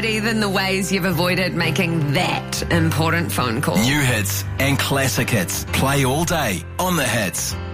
maybe than the ways you've avoided making that important phone call. New hits and classic hits play all day on The Hits.